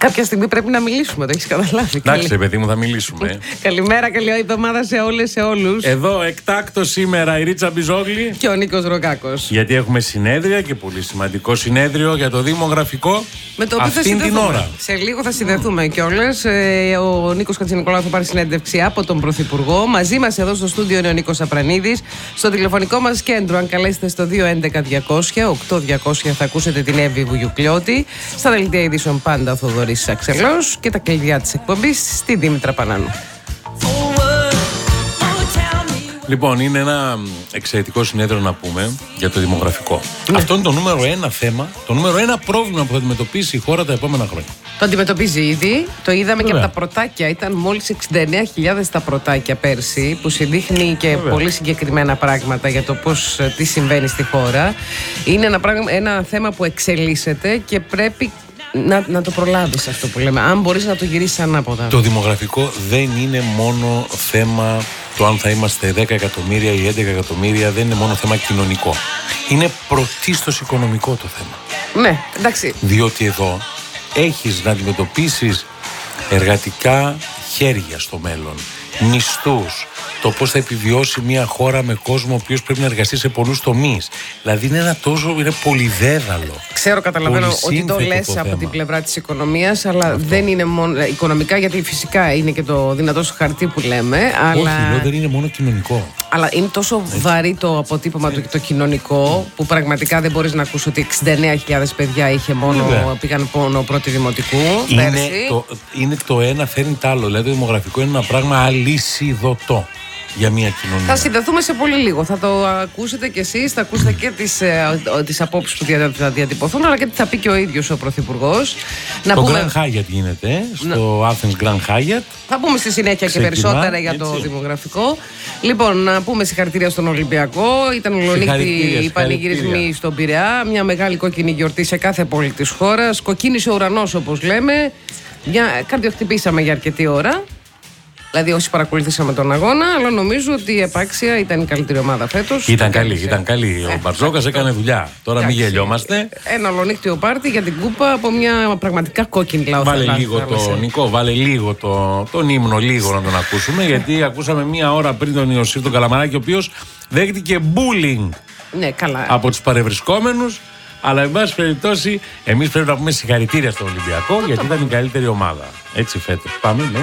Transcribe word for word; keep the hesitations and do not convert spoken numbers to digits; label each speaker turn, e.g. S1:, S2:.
S1: Κάποια στιγμή πρέπει να μιλήσουμε, το έχεις καταλάβει.
S2: Εντάξει, παιδί μου, θα μιλήσουμε.
S1: Καλημέρα, καλή εβδομάδα σε όλες, σε όλους.
S2: Εδώ εκτάκτο σήμερα η Ρίτσα Μπιζόγλη
S1: και ο Νίκος Ροκάκος.
S2: Γιατί έχουμε συνέδρια και πολύ σημαντικό συνέδριο για το δημογραφικό.
S1: Με το οποίο θα
S2: αυτήν την ώρα.
S1: Σε λίγο θα συνδεθούμε κιόλας. Ο Νίκος Χατζηνικολάου θα πάρει συνέντευξη από τον Πρωθυπουργό. Μαζί μας εδώ στο στούντιο είναι ο Νίκος Απρανίδης. Στο τηλεφωνικό μας κέντρο, αν καλέσετε στο δύο έντεκα διακόσια οκτώ διακόσια, θα ακούσετε την Εύη Βουγιουκλιώτη. Στα δελτία ειδήσεων πάντα ο Θοδωρής Αξελός και τα κλειδιά της εκπομπής στη Δήμητρα Πανάνου.
S2: Λοιπόν, είναι ένα εξαιρετικό συνέδριο να πούμε για το δημογραφικό. Ναι. Αυτό είναι το νούμερο ένα θέμα, το νούμερο ένα πρόβλημα που θα αντιμετωπίσει η χώρα τα επόμενα χρόνια.
S1: Το αντιμετωπίζει ήδη. Το είδαμε Βέβαια. και από τα πρωτάκια. Ήταν μόλις εξήντα εννέα χιλιάδες τα πρωτάκια πέρσι, που συνδείχνει και Βέβαια. πολύ συγκεκριμένα πράγματα για το πώς, τι συμβαίνει στη χώρα. Είναι ένα, πράγμα, ένα θέμα που εξελίσσεται και πρέπει να, να το προλάβεις αυτό που λέμε. Αν μπορείς να το γυρίσεις ανάποδα.
S2: Το δημογραφικό δεν είναι μόνο θέμα το αν θα είμαστε δέκα εκατομμύρια ή έντεκα εκατομμύρια, δεν είναι μόνο θέμα κοινωνικό. Είναι πρωτίστως οικονομικό το θέμα.
S1: Ναι, εντάξει.
S2: Διότι εδώ έχεις να αντιμετωπίσεις εργατικά χέρια στο μέλλον, μισθούς, το πώς θα επιβιώσει μια χώρα με κόσμο ο οποίος πρέπει να εργαστεί σε πολλούς τομείς. Δηλαδή είναι ένα τόσο είναι πολυδέδαλο.
S1: Ξέρω, καταλαβαίνω ότι το λες το από την πλευρά της οικονομίας, αλλά Αυτό. δεν είναι μόνο οικονομικά, γιατί φυσικά είναι και το δυνατό σου χαρτί που λέμε.
S2: Όχι,
S1: αλλά...
S2: λέω, δεν είναι μόνο κοινωνικό.
S1: Αλλά είναι τόσο Έτσι. βαρύ το αποτύπωμα του το κοινωνικό, που πραγματικά δεν μπορείς να ακούσει ότι εξήντα εννέα χιλιάδες παιδιά είχε μόνο, πήγαν μόνο πρώτη δημοτικού.
S2: Είναι το, είναι το ένα φέρνει το άλλο. Δηλαδή το δημογραφικό είναι ένα πράγμα αλυσιδωτό για μια κοινωνία.
S1: Θα συνδεθούμε σε πολύ λίγο. Θα το ακούσετε κι εσείς, θα ακούσετε και τις, ε, τις απόψεις που δια, θα διατυπωθούν, αλλά και τι θα πει και ο ίδιος ο Πρωθυπουργός.
S2: Το πούμε... Grand Hyatt γίνεται, στο no. Athens Grand Hyatt.
S1: Θα πούμε στη συνέχεια Ξεκινά, και περισσότερα για το
S2: έτσι.
S1: δημογραφικό. Λοιπόν, να πούμε συγχαρητήρια στον Ολυμπιακό. Ήταν ολονύχτη οι πανηγυρισμοί στον Πειραιά. Μια μεγάλη κόκκινη γιορτή σε κάθε πόλη της χώρας. Κοκκίνησε ο ουρανός, όπως λέμε. Μια... Καρδιοχτυπήσαμε για αρκετή ώρα. Δηλαδή, όσοι παρακολουθήσαμε τον αγώνα, αλλά νομίζω ότι η επάξια ήταν η καλύτερη ομάδα φέτος.
S2: Ήταν καλή, ήταν καλή. Ο ε, Μπαρτζόκας έκανε δουλειά. Τώρα μην γελιόμαστε.
S1: Ένα ολονύχτιο πάρτι για την κούπα από μια πραγματικά κόκκινη λαό.
S2: Βάλε λίγο το Νικό, βάλε λίγο το, τον ύμνο, λίγο να τον ακούσουμε. Γιατί ακούσαμε μία ώρα πριν τον Ιωσήφ τον Καλαμαράκη, ο οποίος δέχτηκε bullying
S1: ναι, καλά.
S2: από τους παρευρισκόμενους. Αλλά, εν πάση περιπτώσει, εμείς πρέπει να πούμε συγχαρητήρια στον Ολυμπιακό, γιατί ήταν η καλύτερη ομάδα. Έτσι φέτος. Πάμε, ναι.